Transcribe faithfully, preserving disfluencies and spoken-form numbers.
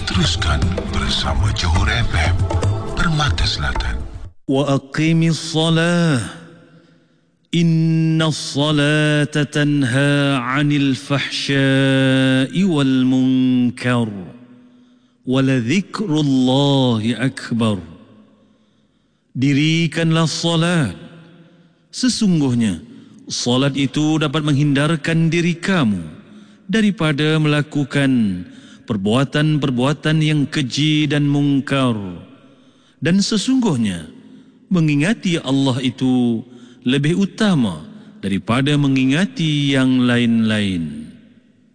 Teruskan bersama Johor F M, Permata Selatan. Wa aqimis salah, inna salata tanha 'anil fahsya'i wal munkar, wa la dzikrullahi akbar. Dirikanlah salat, sesungguhnya salat itu dapat menghindarkan diri kamu daripada melakukan perbuatan-perbuatan yang keji dan mungkar, dan sesungguhnya mengingati Allah itu lebih utama daripada mengingati yang lain-lain.